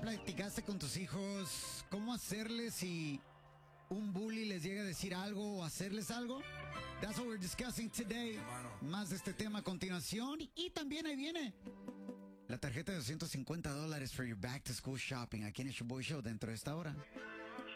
platicaste con tus hijos cómo hacerles si un bully les llega a decir algo o hacerles algo? That's what we're discussing today. Más de este tema a continuación. Y también ahí viene la tarjeta de $250 for your back to school shopping aquí en el Show Boy Show dentro de esta hora.